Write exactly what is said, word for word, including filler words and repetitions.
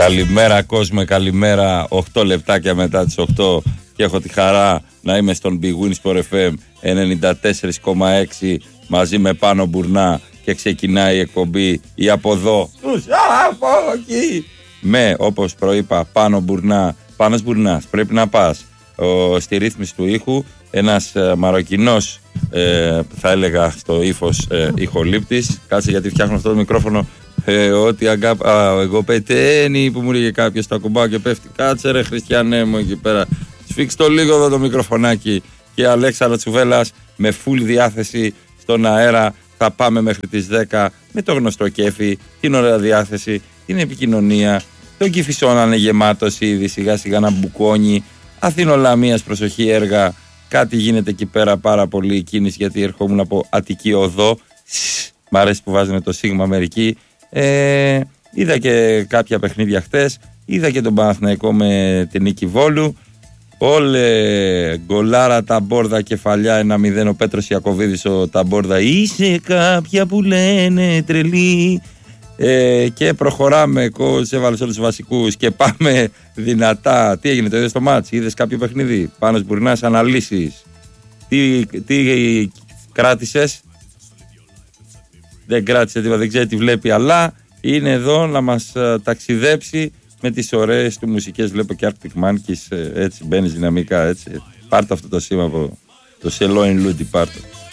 Καλημέρα κόσμο, καλημέρα. οκτώ λεπτάκια μετά τις οκτώ και έχω τη χαρά να είμαι στον Big Win Sport εφ εμ ενενήντα τέσσερα κόμμα έξι μαζί με Πάνο Μπουρνά και ξεκινάει η εκπομπή η από εδώ τους από εκεί με, όπως προείπα, Πάνο Μπουρνά. Πάνος Μπουρνάς, πρέπει να πας. Ο, στη ρύθμιση του ήχου ένας ε, Μαροκινός ε, θα έλεγα στο ύφος ε, ηχολήπτης. Κάτσε γιατί φτιάχνω αυτό το μικρόφωνο ε, ότι αγκά, α, εγώ πετένει που μου λέγε κάποιος το ακουμπάω και πέφτει. Κάτσε ρε Χριστιανέ μου εκεί πέρα, σφίξ το λίγο εδώ το μικροφωνάκι. Και Αλέξανδρο Τσουβέλλας με full διάθεση στον αέρα. Θα πάμε μέχρι τις δέκα με το γνωστό κέφι, την ωραία διάθεση, την επικοινωνία. Το Κηφισό να είναι γεμάτος ήδη, σιγά σιγά να μπουκώνει. Αθήνο Λαμίας, προσοχή έργα. Κάτι γίνεται εκεί πέρα, πάρα πολύ κίνηση γιατί ερχόμουν από Αττική Οδό. Μ' αρέσει που βάζουμε το Σίγμα μερική. Ε, είδα και κάποια παιχνίδια χτες. Είδα και τον Παναθηναϊκό με την νίκη Βόλου. Όλε γκολάρα Ταμπόρδα, κεφαλιά ένα μηδέν. Ο Πέτρος Ιακωβίδης ο Ταμπόρδα. Είσαι κάποια που λένε τρελή. Ε, και προχωράμε. Κόλς έβαλες όλους τους βασικούς και πάμε δυνατά. Τι έγινε, το είδες στο μάτς, είδες κάποιο παιχνίδι? Πάνος Μπουρνάς, αναλύσεις. Τι, τι κράτησες? Δεν κράτησε τίποτα, δεν ξέρει τι βλέπει, αλλά είναι εδώ να μας ταξιδέψει με τις ωραίες του μουσικές. Βλέπω και Arctic Monkeys, έτσι μπαίνεις δυναμικά, έτσι. Πάρτε αυτό το σήμα από το Σελόιν Λούντι, πάρτε.